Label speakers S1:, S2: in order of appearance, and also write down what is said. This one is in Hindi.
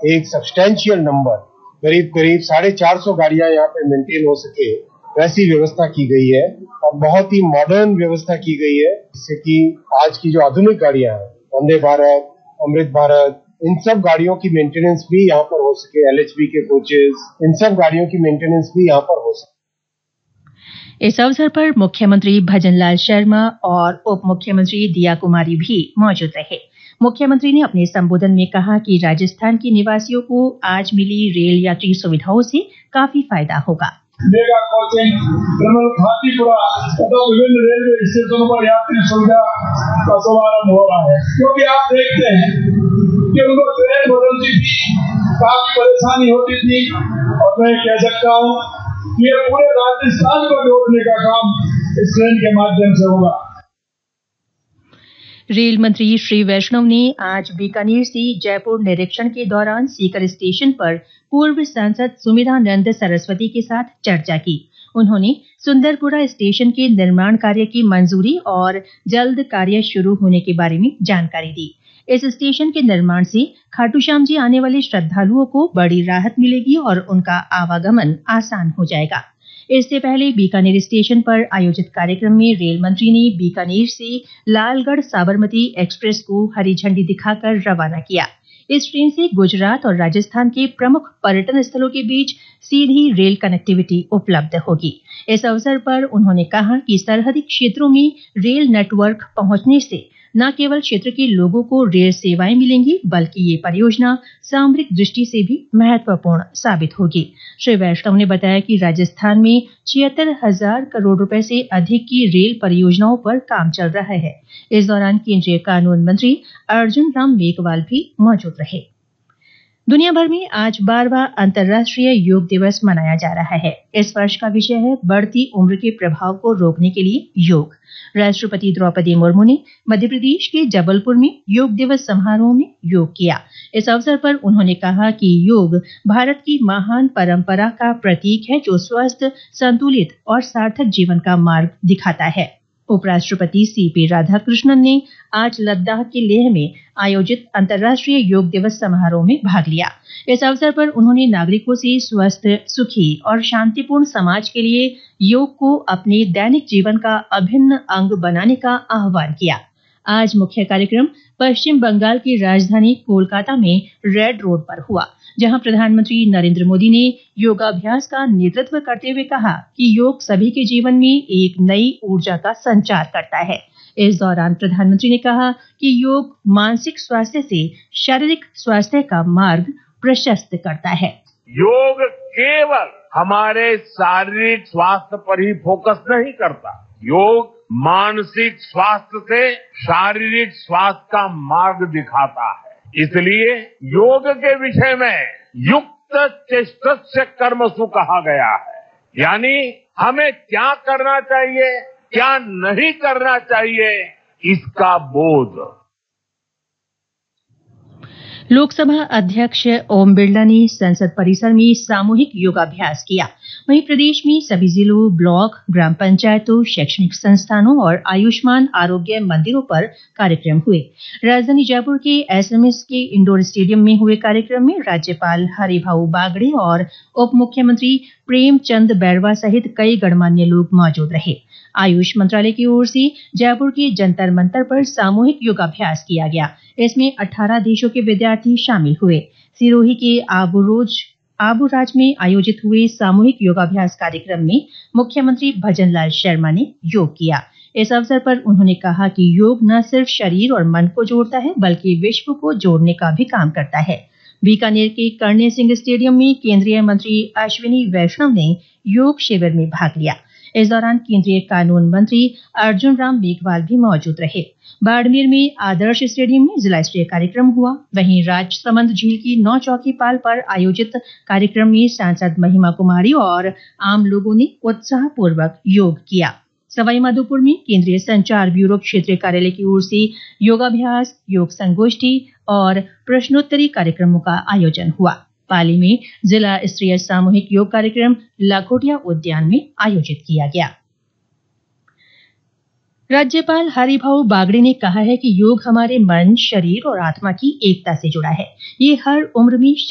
S1: एक सब्सटैंशियल नंबर करीब 450 गाड़ियां यहाँ पे मेंटेन हो सके वैसी व्यवस्था की गई है और बहुत ही मॉडर्न व्यवस्था की गई है, जिससे कि आज की जो आधुनिक गाड़ियां हैं, वंदे भारत, अमृत भारत, इन सब गाड़ियों की मेंटेनेंस भी यहाँ पर हो सके, LHB के कोचेस, इन सब गाड़ियों की मेंटेनेंस भी यहाँ पर हो सके।
S2: इस अवसर पर मुख्यमंत्री भजनलाल शर्मा और उप मुख्यमंत्री दिया कुमारी भी मौजूद रहे। मुख्यमंत्री ने अपने संबोधन में कहा कि राजस्थान के निवासियों को आज मिली रेल यात्री सुविधाओं से काफी फायदा होगा।
S3: मेगा कोचिंग, टनल खातीपुरा तथा विभिन्न रेलवे स्टेशनों पर यात्री सुविधा का शुभारंभ हो रहा है, क्योंकि आप देखते हैं कि उनको ट्रेन बदलती थी, काफी परेशानी होती थी और मैं कह सकता हूँ कि ये पूरे राजस्थान को जोड़ने का काम इस ट्रेन के माध्यम से होगा।
S2: रेल मंत्री श्री वैष्णव ने आज बीकानेर से जयपुर निरीक्षण के दौरान सीकर स्टेशन पर पूर्व सांसद सुमिरानंद सरस्वती के साथ चर्चा की। उन्होंने सुंदरपुरा स्टेशन के निर्माण कार्य की मंजूरी और जल्द कार्य शुरू होने के बारे में जानकारी दी। इस स्टेशन के निर्माण से खाटूश्याम जी आने वाले श्रद्धालुओं को बड़ी राहत मिलेगी और उनका आवागमन आसान हो जाएगा। इससे पहले बीकानेर स्टेशन पर आयोजित कार्यक्रम में रेल मंत्री ने बीकानेर से लालगढ़ साबरमती एक्सप्रेस को हरी झंडी दिखाकर रवाना किया। इस ट्रेन से गुजरात और राजस्थान के प्रमुख पर्यटन स्थलों के बीच सीधी रेल कनेक्टिविटी उपलब्ध होगी। इस अवसर पर उन्होंने कहा कि सरहदी क्षेत्रों में रेल नेटवर्क पहुंचने से न केवल क्षेत्र के लोगों को रेल सेवाएं मिलेंगी, बल्कि ये परियोजना सामरिक दृष्टि से भी महत्वपूर्ण साबित होगी। श्री वैष्णव ने बताया कि राजस्थान में 76,000 करोड़ रुपए से अधिक की रेल परियोजनाओं पर काम चल रहा है। इस दौरान केंद्रीय कानून मंत्री अर्जुन राम मेघवाल भी मौजूद रहे। दुनिया भर में आज 12वां अंतर्राष्ट्रीय योग दिवस मनाया जा रहा है। इस वर्ष का विषय है बढ़ती उम्र के प्रभाव को रोकने के लिए योग। राष्ट्रपति द्रौपदी मुर्मू ने मध्य प्रदेश के जबलपुर में योग दिवस समारोह में योग किया। इस अवसर पर उन्होंने कहा कि योग भारत की महान परंपरा का प्रतीक है, जो स्वस्थ, संतुलित और सार्थक जीवन का मार्ग दिखाता है। उपराष्ट्रपति CP राधाकृष्णन ने आज लद्दाख के लेह में आयोजित अंतर्राष्ट्रीय योग दिवस समारोह में भाग लिया। इस अवसर पर उन्होंने नागरिकों से स्वस्थ, सुखी और शांतिपूर्ण समाज के लिए योग को अपने दैनिक जीवन का अभिन्न अंग बनाने का आह्वान किया। आज मुख्य कार्यक्रम पश्चिम बंगाल की राजधानी कोलकाता में रेड रोड पर हुआ, जहां प्रधानमंत्री नरेंद्र मोदी ने योगाभ्यास का नेतृत्व करते हुए कहा कि योग सभी के जीवन में एक नई ऊर्जा का संचार करता है। इस दौरान प्रधानमंत्री ने कहा कि योग मानसिक स्वास्थ्य से शारीरिक स्वास्थ्य का मार्ग प्रशस्त करता है।
S4: योग केवल हमारे शारीरिक स्वास्थ्य पर ही फोकस नहीं करता, योग मानसिक स्वास्थ्य से शारीरिक स्वास्थ्य का मार्ग दिखाता है। इसलिए योग के विषय में युक्त चेष्टस्य कर्मसु कहा गया है, यानी हमें क्या करना चाहिए, क्या नहीं करना चाहिए, इसका बोध।
S2: लोकसभा अध्यक्ष ओम बिरला ने संसद परिसर में सामूहिक योगाभ्यास किया। वहीं प्रदेश में सभी जिलों, ब्लॉक, ग्राम पंचायतों, शैक्षणिक संस्थानों और आयुष्मान आरोग्य मंदिरों पर कार्यक्रम हुए। राजधानी जयपुर के SMS के इंडोर स्टेडियम में हुए कार्यक्रम में राज्यपाल हरिभाऊ बागड़े और उप मुख्यमंत्री प्रेमचंद बैरवा सहित कई गणमान्य लोग मौजूद रहे। आयुष मंत्रालय की ओर से जयपुर के जंतर मंतर पर सामूहिक योगाभ्यास किया गया। इसमें 18 देशों के विद्यार्थी शामिल हुए। सिरोही के आबूराज में आयोजित हुए सामूहिक योगाभ्यास कार्यक्रम में मुख्यमंत्री भजनलाल शर्मा ने योग किया। इस अवसर पर उन्होंने कहा कि योग न सिर्फ शरीर और मन को जोड़ता है, बल्कि विश्व को जोड़ने का भी काम करता है। बीकानेर के कर्णेय सिंह स्टेडियम में केंद्रीय मंत्री अश्विनी वैष्णव ने योग शिविर में भाग लिया। इस दौरान केंद्रीय कानून मंत्री अर्जुन राम मेघवाल भी मौजूद रहे। बाड़मेर में आदर्श स्टेडियम में जिला स्तरीय कार्यक्रम हुआ। वहीं राजसमंद झील की 9 चौकी पाल पर आयोजित कार्यक्रम में सांसद महिमा कुमारी और आम लोगों ने उत्साहपूर्वक योग किया। सवाईमाधोपुर में केंद्रीय संचार ब्यूरो क्षेत्रीय कार्यालय की ओर से योगाभ्यास, योग संगोष्ठी और प्रश्नोत्तरी कार्यक्रमों का आयोजन हुआ। पाली में जिला स्तरीय सामूहिक योग कार्यक्रम लाखोटिया उद्यान में आयोजित किया गया। राज्यपाल हरिभाऊ बागड़े ने कहा है कि योग हमारे मन, शरीर और आत्मा की एकता से जुड़ा है। ये हर उम्र में